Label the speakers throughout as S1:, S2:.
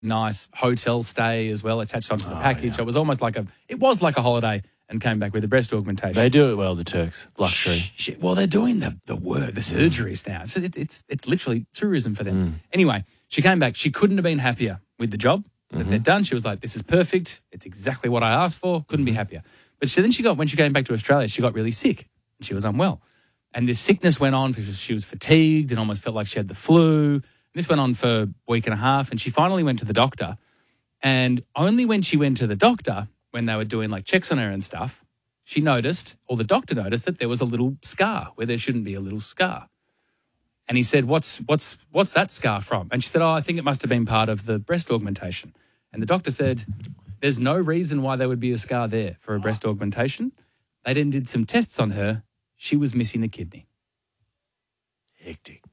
S1: nice hotel stay as well attached onto the package. So it was almost like a holiday, and came back with a breast augmentation.
S2: They do it well, the Turks. Luxury.
S1: Well, they're doing the work, the surgeries now. So it's literally tourism for them. Anyway, she came back. She couldn't have been happier with the job that they'd done. She was like, this is perfect. It's exactly what I asked for. Couldn't be happier. But when she came back to Australia, she got really sick and she was unwell. And this sickness went on because she was fatigued and almost felt like she had the flu. This went on for a week and a half, and she finally went to the doctor. And only when she went to the doctor, when they were doing like checks on her and stuff, she noticed, or the doctor noticed, that there was a little scar where there shouldn't be a little scar. And he said, what's that scar from? And she said, I think it must have been part of the breast augmentation. And the doctor said, there's no reason why there would be a scar there for a breast augmentation. They then did some tests on her. She was missing a kidney.
S2: Hectic.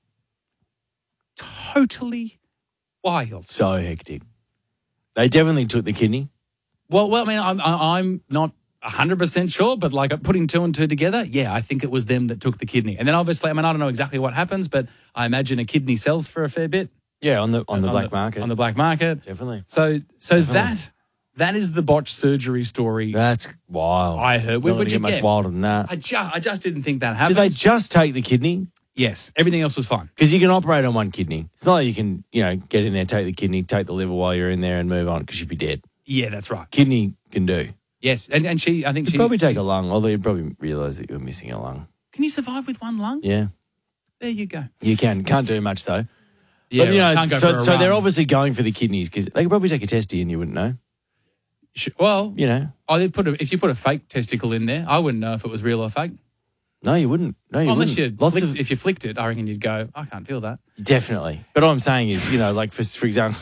S1: Totally wild.
S2: So hectic. They definitely took the kidney.
S1: Well, I mean, I'm not 100% sure, but like putting two and two together, yeah, I think it was them that took the kidney. And then obviously, I mean, I don't know exactly what happens, but I imagine a kidney sells for a fair bit.
S2: Yeah, on the black market.
S1: On the black market.
S2: Definitely.
S1: So that is the botched surgery story.
S2: That's wild.
S1: I heard.
S2: Not get much wilder than that.
S1: I just didn't think that happened.
S2: Did they just take the kidney?
S1: Yes. Everything else was fine.
S2: Because you can operate on one kidney. It's not like you can, get in there, take the kidney, take the liver while you're in there and move on because you'd be dead.
S1: Yeah, that's right.
S2: Kidney can do.
S1: Yes. And I think
S2: she'd probably take a lung, although you'd probably realise that you're missing a lung.
S1: Can you survive with one lung?
S2: Yeah.
S1: There you go.
S2: You can. Can't do much though.
S1: Yeah,
S2: but,
S1: can't go for a
S2: so
S1: run.
S2: they're obviously going for the kidneys because they could probably take a testy and you wouldn't know.
S1: Well,
S2: if
S1: you put a fake testicle in there, I wouldn't know if it was real or fake.
S2: No, you wouldn't. No, you
S1: unless
S2: wouldn't.
S1: if you flicked it, I reckon you'd go, I can't feel that.
S2: Definitely. But all I'm saying is, like for example,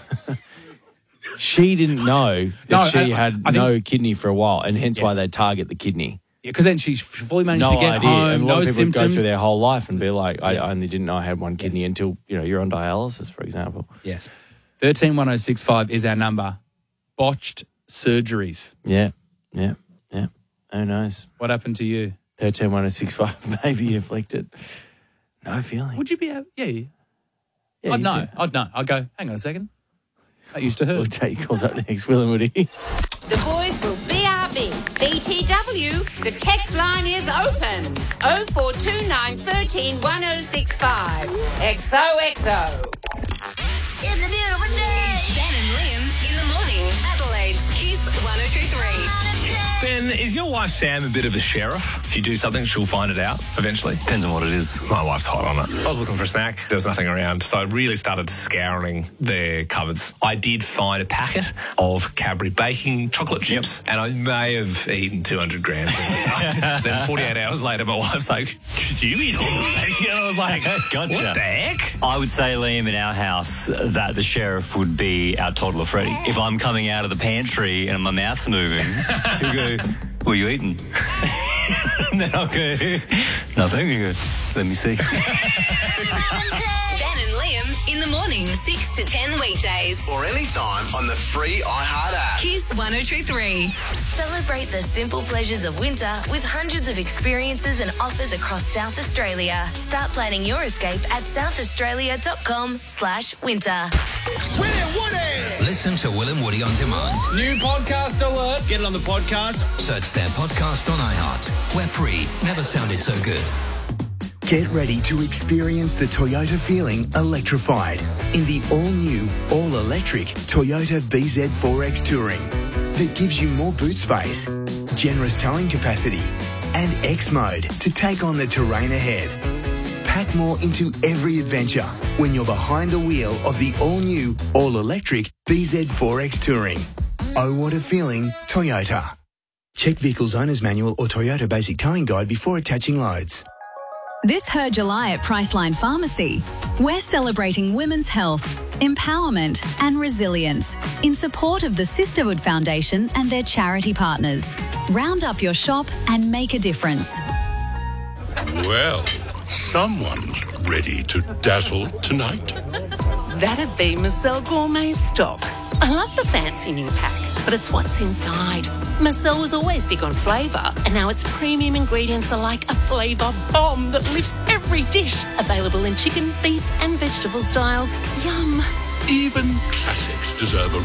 S2: she didn't know that she had no kidney for a while, and hence why they target the kidney.
S1: Yeah, because then she fully managed to get
S2: idea.
S1: home,
S2: And a lot
S1: no
S2: of people
S1: symptoms.
S2: go through their whole life and be like, I only didn't know I had one kidney until, you're on dialysis, for example.
S1: Yes. 131065 is our number. Botched surgeries.
S2: Yeah. Who knows?
S1: What happened to you?
S2: 131065, maybe you flicked it. No feeling.
S1: Would you be I'd know. I'd go, hang on a second. That used to hurt.
S2: We'll take calls up next, Will and Woody.
S3: The boys will BRB. BTW, the text line is open. 0429 13 1065. XOXO. It's a beautiful day.
S4: Ben and Liam in the morning. Adelaide's Kiss 102.3.
S5: Ben, is your wife Sam a bit of a sheriff? If you do something, she'll find it out eventually.
S6: Depends on what it is.
S5: My wife's hot on it. I was looking for a snack. There was nothing around, so I really started scouring their cupboards. I did find a packet of Cadbury baking chocolate chips, and I may have eaten 200 grams. Then 48 hours later, my wife's like, "Did you eat all the bacon?" And I was like,
S6: Gotcha.
S5: What the heck?
S6: I would say, Liam, in our house, that the sheriff would be our toddler Freddie. If I'm coming out of the pantry and my mouth's moving, he'll go, "What are you eating?" And then I'll go, "Nothing." He'll go, "Let me see."
S4: Ben and Liam in the morning, 6 to 10 weekdays.
S7: Or anytime on the free iHeart app.
S4: Kiss 102.3.
S8: Celebrate the simple pleasures of winter with hundreds of experiences and offers across South Australia. Start planning your escape at southaustralia.com/winter.
S7: Will and Woody! Listen to Will and Woody on demand.
S1: New podcast alert.
S7: Get it on the podcast. Search their podcast on iHeart. We're free. Never sounded so good.
S9: Get ready to experience the Toyota feeling electrified in the all-new, all-electric Toyota BZ4X Touring that gives you more boot space, generous towing capacity, and X mode to take on the terrain ahead. Pack more into every adventure when you're behind the wheel of the all-new, all-electric BZ4X Touring. Oh, what a feeling, Toyota. Check Vehicle's Owner's Manual or Toyota Basic Towing Guide before attaching loads.
S10: This Her July at Priceline Pharmacy, we're celebrating women's health, empowerment and resilience in support of the Sisterhood Foundation and their charity partners. Round up your shop and make a difference.
S11: Well, someone's ready to dazzle tonight.
S12: That'd be Marcel Gourmet Stock. I love the fancy new pack, but it's what's inside. Marcel was always big on flavour, and now its premium ingredients are like a flavour bomb that lifts every dish. Available in chicken, beef and vegetable styles. Yum.
S11: Even classics deserve a